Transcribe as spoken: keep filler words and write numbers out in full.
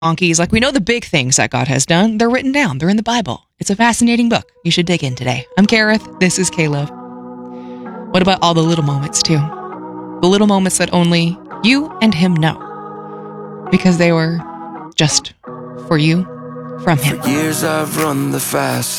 donkeys. Like, we know the big things that God has done. They're written down. They're in the Bible. It's a fascinating book. You should dig in today. I'm Kareth. This is K-Love. What about all the little moments, too? The little moments that only you and him know. Because they were just for you, from him. For years I've run the fast